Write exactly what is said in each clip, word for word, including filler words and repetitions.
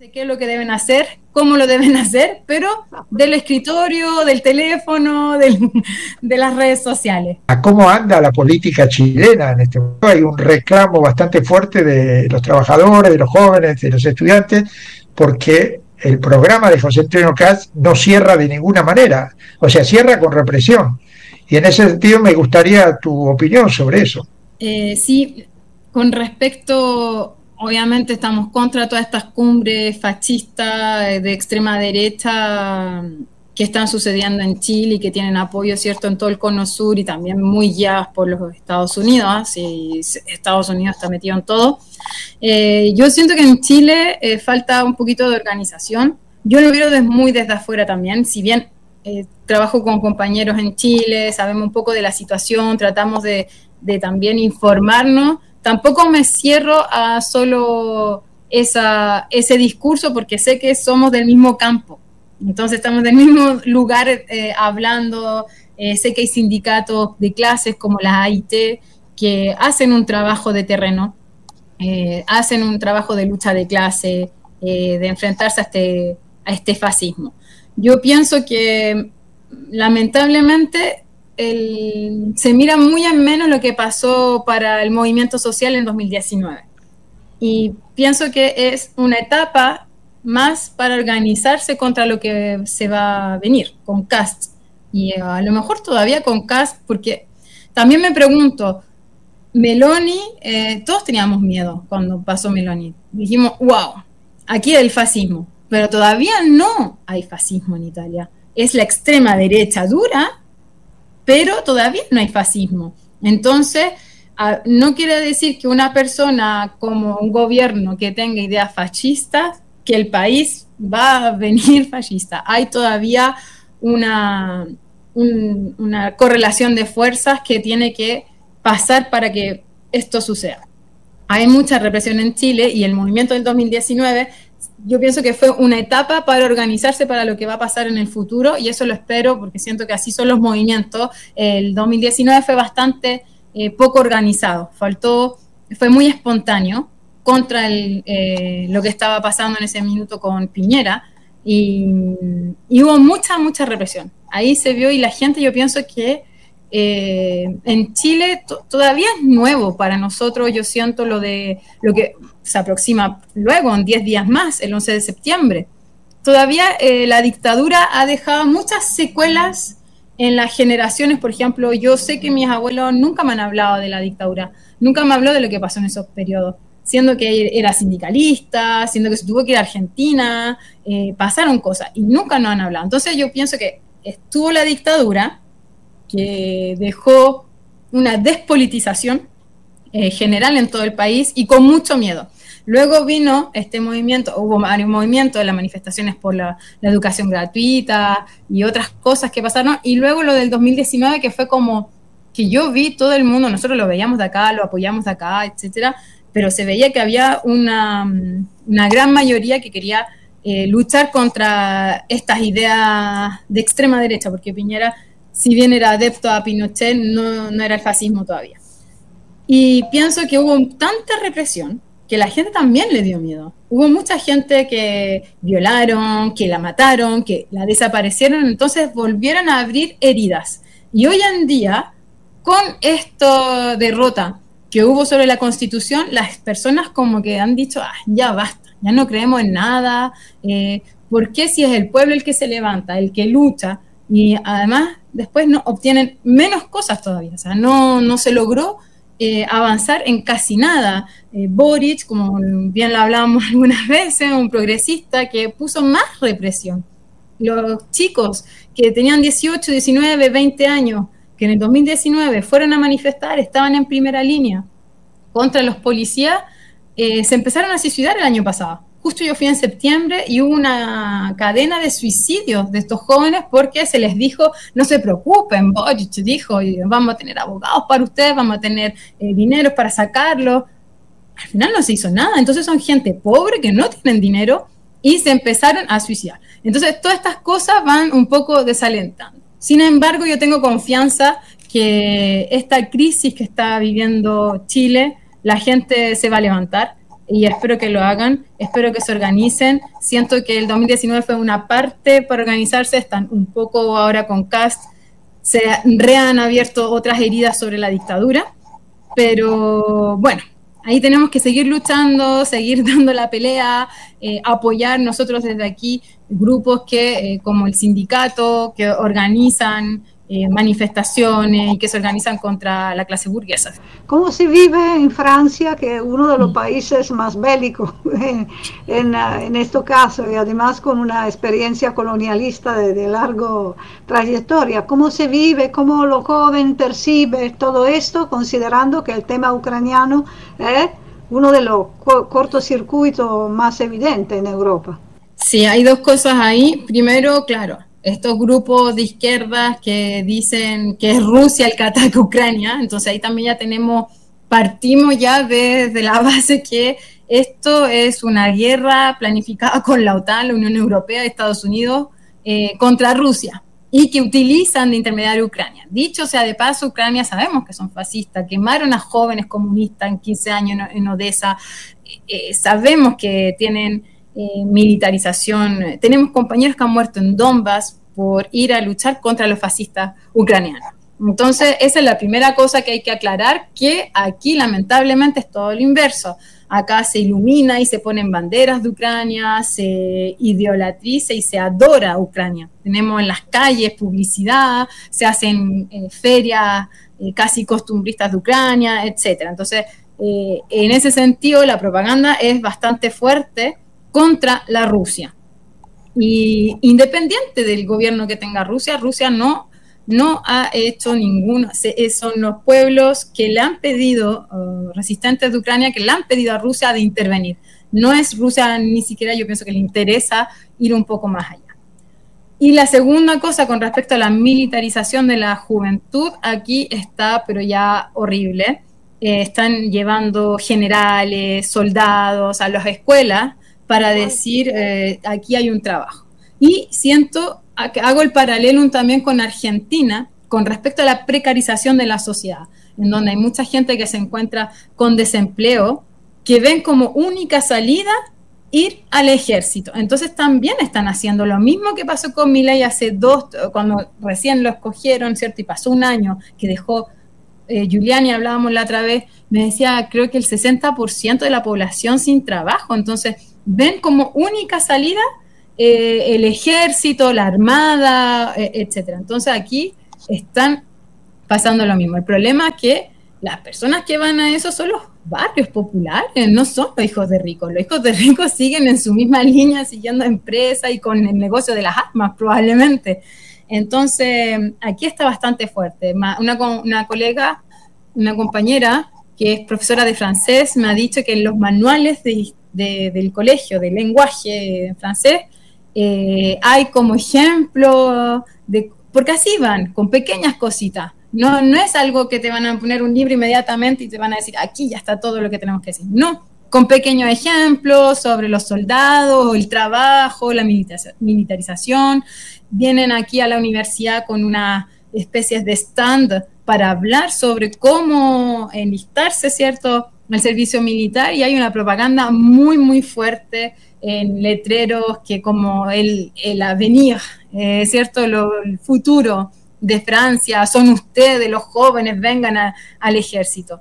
de qué es lo que deben hacer, cómo lo deben hacer, pero del escritorio, del teléfono, del, de las redes sociales. ¿A cómo anda la política chilena en este momento? Hay un reclamo bastante fuerte de los trabajadores, de los jóvenes, de los estudiantes, porque el programa de José Antonio Kast no cierra de ninguna manera, o sea, cierra con represión. Y en ese sentido me gustaría tu opinión sobre eso. Eh, sí, con respecto, obviamente estamos contra todas estas cumbres fascistas de extrema derecha que están sucediendo en Chile y que tienen apoyo, cierto, en todo el cono sur y también muy guiadas por los Estados Unidos, y Estados Unidos está metido en todo. Eh, yo siento que en Chile eh, falta un poquito de organización. Yo lo veo desde, muy desde afuera también, si bien eh, trabajo con compañeros en Chile, sabemos un poco de la situación, tratamos de, de también informarnos. Tampoco me cierro a solo esa, ese discurso porque sé que somos del mismo campo. Entonces estamos del mismo lugar eh, hablando, eh, sé que hay sindicatos de clases como la A I T que hacen un trabajo de terreno, eh, hacen un trabajo de lucha de clase, eh, de enfrentarse a este, a este fascismo. Yo pienso que lamentablemente el, se mira muy en menos lo que pasó para el movimiento social en dos mil diecinueve. Y pienso que es una etapa más para organizarse contra lo que se va a venir con Kast. Y a lo mejor todavía con Kast, porque también me pregunto, Meloni, eh, todos teníamos miedo cuando pasó Meloni. Dijimos, wow, aquí hay el fascismo. Pero todavía no hay fascismo en Italia. Es la extrema derecha dura, pero todavía no hay fascismo. Entonces, no quiere decir que una persona como un gobierno que tenga ideas fascistas, que el país va a venir fascista. Hay todavía una, un, una correlación de fuerzas que tiene que pasar para que esto suceda. Hay mucha represión en Chile y el movimiento del dos mil diecinueve, yo pienso que fue una etapa para organizarse para lo que va a pasar en el futuro, y eso lo espero porque siento que así son los movimientos. El dos mil diecinueve fue bastante eh, poco organizado, faltó, fue muy espontáneo contra el, eh, lo que estaba pasando en ese minuto con Piñera, y, y hubo mucha, mucha represión. Ahí se vio, y la gente, yo pienso que eh, en Chile to- todavía es nuevo para nosotros. Yo siento lo de lo que se aproxima luego, en diez días más, el once de septiembre. Todavía eh, la dictadura ha dejado muchas secuelas en las generaciones. Por ejemplo, yo sé que mis abuelos nunca me han hablado de la dictadura, nunca me habló de lo que pasó en esos periodos, siendo que era sindicalista, siendo que se tuvo que ir a Argentina, eh, pasaron cosas y nunca nos han hablado. Entonces yo pienso que estuvo la dictadura, que dejó una despolitización eh, general en todo el país y con mucho miedo. Luego vino este movimiento, hubo varios movimientos de las manifestaciones por la, la educación gratuita y otras cosas que pasaron, y luego lo del dos mil diecinueve, que fue como que yo vi todo el mundo, nosotros lo veíamos de acá, lo apoyamos de acá, etcétera, pero se veía que había una, una gran mayoría que quería eh, luchar contra estas ideas de extrema derecha, porque Piñera, si bien era adepto a Pinochet, no, no era el fascismo todavía. Y pienso que hubo tanta represión que la gente también le dio miedo. Hubo mucha gente que violaron, que la mataron, que la desaparecieron, entonces volvieron a abrir heridas. Y hoy en día, con esta derrota que hubo sobre la Constitución, las personas como que han dicho, ah, ya basta, ya no creemos en nada, eh, ¿por qué si es el pueblo el que se levanta, el que lucha? Y además después no obtienen menos cosas todavía, o sea, no, no se logró eh, avanzar en casi nada. Eh, Boric, como bien lo hablábamos algunas veces, un progresista que puso más represión. Los chicos que tenían dieciocho, diecinueve, veinte años, que en el dos mil diecinueve fueron a manifestar, estaban en primera línea contra los policías, eh, se empezaron a suicidar el año pasado. Justo yo fui en septiembre y hubo una cadena de suicidios de estos jóvenes porque se les dijo, no se preocupen, Boric dijo, vamos a tener abogados para ustedes, vamos a tener eh, dinero para sacarlo. Al final no se hizo nada. Entonces son gente pobre que no tienen dinero y se empezaron a suicidar. Entonces todas estas cosas van un poco desalentando. Sin embargo, yo tengo confianza que esta crisis que está viviendo Chile, la gente se va a levantar. y espero que lo hagan, espero que se organicen. Siento que el dos mil diecinueve fue una parte para organizarse, están un poco ahora con Kast, se rehan abierto otras heridas sobre la dictadura, pero bueno, ahí tenemos que seguir luchando, seguir dando la pelea, eh, apoyar nosotros desde aquí grupos que, eh, como el sindicato, que organizan eh, manifestaciones y que se organizan contra la clase burguesa. ¿Cómo se vive en Francia, que es uno de los países más bélicos en, en, en este caso, y además con una experiencia colonialista de, de larga trayectoria? ¿Cómo se vive, cómo los jóvenes perciben todo esto, considerando que el tema ucraniano es uno de los co cortocircuitos más evidentes en Europa? Sí, hay dos cosas ahí. Primero, claro, estos grupos de izquierdas que dicen que es Rusia el que ataca a Ucrania, entonces ahí también ya tenemos, partimos ya desde la base que esto es una guerra planificada con la OTAN, la Unión Europea, Estados Unidos, eh, contra Rusia, y que utilizan de intermediario a Ucrania. Dicho sea de paso, Ucrania sabemos que son fascistas, quemaron a jóvenes comunistas en quince años en, en Odessa, eh, sabemos que tienen Eh, militarización. Tenemos compañeros que han muerto en Donbass por ir a luchar contra los fascistas ucranianos. Entonces, esa es la primera cosa que hay que aclarar, que aquí lamentablemente es todo lo inverso. Acá se ilumina y se ponen banderas de Ucrania, se idolatriza y se adora a Ucrania. Tenemos en las calles publicidad, se hacen eh, ferias eh, casi costumbristas de Ucrania, etcétera. Entonces, eh, en ese sentido, la propaganda es bastante fuerte contra la Rusia. Y independiente del gobierno que tenga Rusia, Rusia no, no ha hecho ninguno, son los pueblos que le han pedido, uh, resistentes de Ucrania, que le han pedido a Rusia de intervenir. No es Rusia, ni siquiera yo pienso que le interesa ir un poco más allá. Y la segunda cosa con respecto a la militarización de la juventud, aquí está, pero ya horrible. Eh, están llevando generales, soldados a las escuelas para decir, eh, aquí hay un trabajo. Y siento, hago el paralelo también con Argentina, con respecto a la precarización de la sociedad, en donde hay mucha gente que se encuentra con desempleo, que ven como única salida ir al ejército. Entonces también están haciendo lo mismo que pasó con Milei hace dos, cuando recién lo escogieron, ¿cierto? Y pasó un año que dejó, eh, Giuliani, hablábamos la otra vez, me decía, creo que el sesenta por ciento de la población sin trabajo. Entonces ven como única salida eh, el ejército, la armada, eh, etcétera. Entonces aquí están pasando lo mismo. El problema es que las personas que van a eso son los barrios populares, no son los hijos de ricos. Los hijos de ricos siguen en su misma línea, siguiendo empresas y con el negocio de las armas probablemente. Entonces aquí está bastante fuerte. Una, una colega, una compañera que es profesora de francés, me ha dicho que en los manuales de De, del colegio, del lenguaje francés, eh, hay como ejemplo, de, porque así van, con pequeñas cositas. No, no es algo que te van a poner un libro inmediatamente y te van a decir, aquí ya está todo lo que tenemos que decir. No, con pequeños ejemplos sobre los soldados, el trabajo, la militarización. Vienen aquí a la universidad con una especie de stand para hablar sobre cómo enlistarse, ¿cierto?, el servicio militar, y hay una propaganda muy, muy fuerte en letreros que como el, el avenir, eh, ¿cierto?, Lo, el futuro de Francia, son ustedes, los jóvenes, vengan a, al ejército.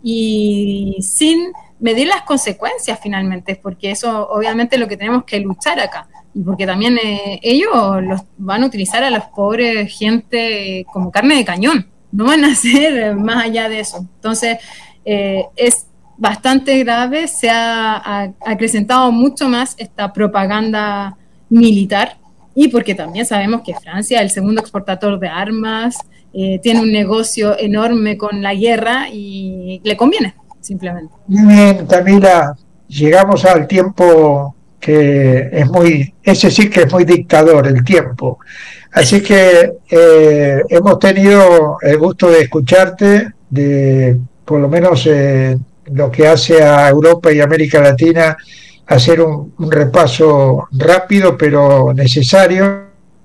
Y sin medir las consecuencias finalmente, porque eso obviamente es lo que tenemos que luchar acá, y porque también eh, ellos los van a utilizar a los pobres gente como carne de cañón, no van a hacer más allá de eso. Entonces, eh, es bastante grave, se ha, ha acrecentado mucho más esta propaganda militar, y porque también sabemos que Francia es el segundo exportador de armas, eh, tiene un negocio enorme con la guerra y le conviene, simplemente. Muy bien, Camila, llegamos al tiempo que es muy, ese sí que es muy dictador, el tiempo. Así que eh, hemos tenido el gusto de escucharte, de por lo menos eh, lo que hace a Europa y América Latina, hacer un, un repaso rápido pero necesario,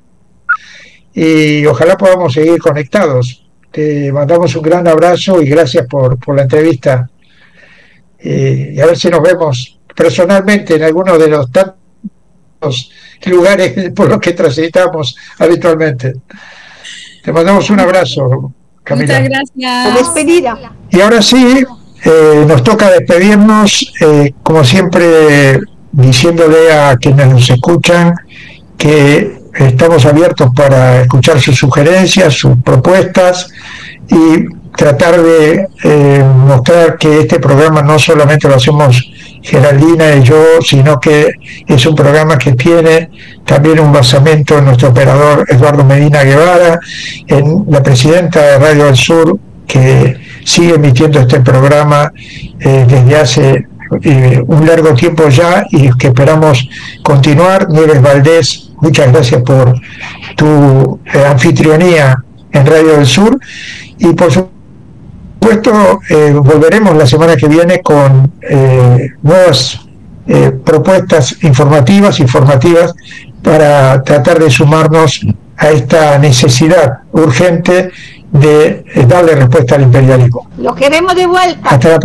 y ojalá podamos seguir conectados. Te mandamos un gran abrazo y gracias por, por la entrevista. eh, y a ver si nos vemos personalmente en alguno de los tantos lugares por los que transitamos habitualmente. Te mandamos un abrazo, Camila. Muchas gracias. La despedida. Y ahora sí, eh, nos toca despedirnos, eh, como siempre, diciéndole a quienes nos escuchan que estamos abiertos para escuchar sus sugerencias, sus propuestas y tratar de eh, mostrar que este programa no solamente lo hacemos Geraldina y yo, sino que es un programa que tiene también un basamento en nuestro operador Eduardo Medina Guevara, en la presidenta de Radio del Sur, que sigue emitiendo este programa eh, desde hace eh, un largo tiempo ya y que esperamos continuar. Nieves Valdés, muchas gracias por tu eh, anfitrionía en Radio del Sur, y por supuesto supuesto, eh, volveremos la semana que viene con eh, nuevas eh, propuestas informativas, informativas para tratar de sumarnos a esta necesidad urgente de eh, darle respuesta al imperialismo. Lo queremos de vuelta. Hasta la próxima.